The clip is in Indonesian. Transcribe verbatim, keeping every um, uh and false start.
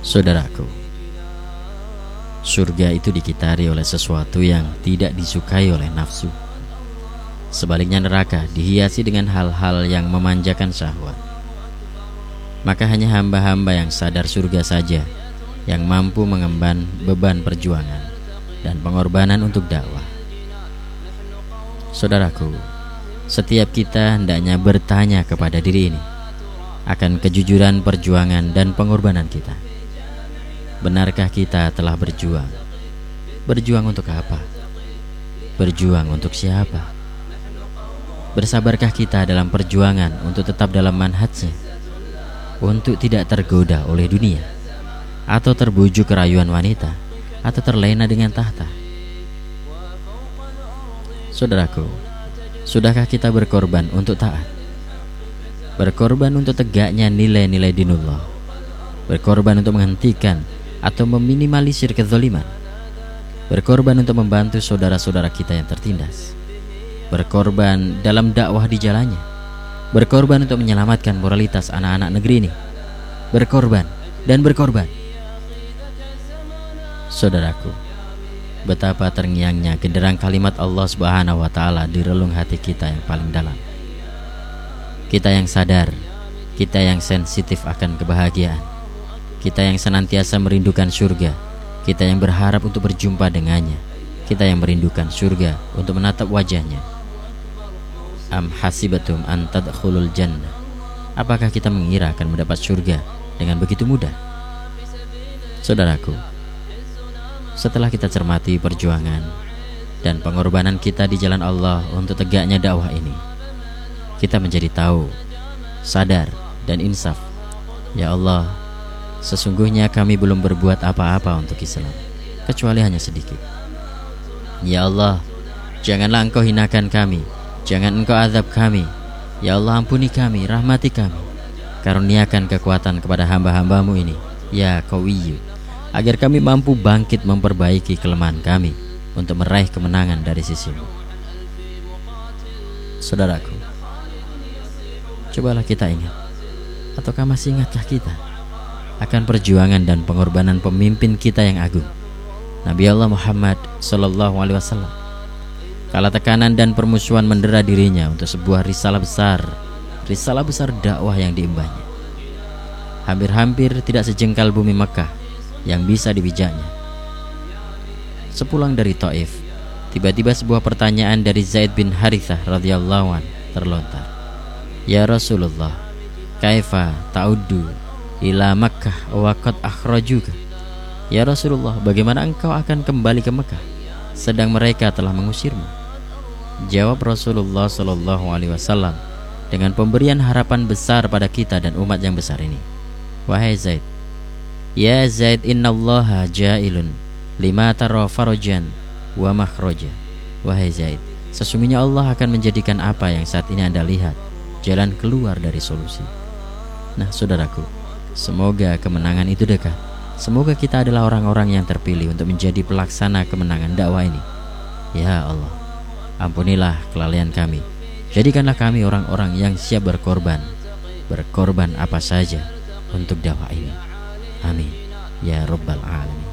Saudaraku, surga itu dikitari oleh sesuatu yang tidak disukai oleh nafsu. Sebaliknya neraka dihiasi dengan hal-hal yang memanjakan syahwat. Maka hanya hamba-hamba yang sadar surga saja yang mampu mengemban beban perjuangan dan pengorbanan untuk dakwah. Saudaraku, setiap kita hendaknya bertanya kepada diri ini akan kejujuran perjuangan dan pengorbanan kita. Benarkah kita telah berjuang? Berjuang untuk apa? Berjuang untuk siapa? Bersabarkah kita dalam perjuangan untuk tetap dalam manhajnya? Untuk tidak tergoda oleh dunia, atau terbujuk kerayuan wanita, atau terlena dengan tahta? Saudaraku, sudahkah kita berkorban untuk taat? Berkorban untuk tegaknya nilai-nilai dinullah? Berkorban untuk menghentikan atau meminimalisir kezaliman? Berkorban untuk membantu saudara-saudara kita yang tertindas? Berkorban dalam dakwah di jalannya? Berkorban untuk menyelamatkan moralitas anak-anak negeri ini? Berkorban dan berkorban. Saudaraku, betapa terngiangnya genderang kalimat Allah Subhanahu wa Ta'ala di relung hati kita yang paling dalam. Kita yang sadar, kita yang sensitif akan kebahagiaan, kita yang senantiasa merindukan surga, kita yang berharap untuk berjumpa dengannya, kita yang merindukan surga untuk menatap wajahnya. Am hasibatum an tadkhulul jannah? Apakah kita mengira akan mendapat surga dengan begitu mudah? Saudaraku, setelah kita cermati perjuangan dan pengorbanan kita di jalan Allah untuk tegaknya dakwah ini, kita menjadi tahu, sadar, dan insaf. Ya Allah, sesungguhnya kami belum berbuat apa-apa untuk Islam, kecuali hanya sedikit. Ya Allah, janganlah Engkau hinakan kami, jangan Engkau azab kami. Ya Allah, ampuni kami, rahmati kami, karuniakan kekuatan kepada hamba-hambamu ini, ya Qawiyyu, agar kami mampu bangkit memperbaiki kelemahan kami untuk meraih kemenangan dari sisimu. Saudaraku, cobalah kita ingat, ataukah masih ingatkah kita akan perjuangan dan pengorbanan pemimpin kita yang agung, Nabi Allah Muhammad Sallallahu Alaihi Wasallam. Kala tekanan dan permusuhan mendera dirinya untuk sebuah risalah besar, risalah besar dakwah yang diembannya, hampir-hampir tidak sejengkal bumi Mekah yang bisa dibijaknya. Sepulang dari Taif, tiba-tiba sebuah pertanyaan dari Zaid bin Harithah radhiyallahu an terlontar. Ya Rasulullah, kaifa ta'uddu ila Makkah wa qad akhrajuka? Ya Rasulullah, bagaimana engkau akan kembali ke Mekah sedang mereka telah mengusirmu? Jawab Rasulullah sallallahu alaihi wasallam dengan pemberian harapan besar pada kita dan umat yang besar ini. Wahai Zaid, ya Zaid, innallaha ja'ilun lima tara farajan wa makhraja. Wahai Zaid, sesungguhnya Allah akan menjadikan apa yang saat ini Anda lihat jalan keluar dari solusi. Nah saudaraku, semoga kemenangan itu dekat. Semoga kita adalah orang-orang yang terpilih untuk menjadi pelaksana kemenangan dakwah ini. Ya Allah, ampunilah kelalaian kami. Jadikanlah kami orang-orang yang siap berkorban, berkorban apa saja untuk dakwah ini. Amin ya Rabbal Alamin.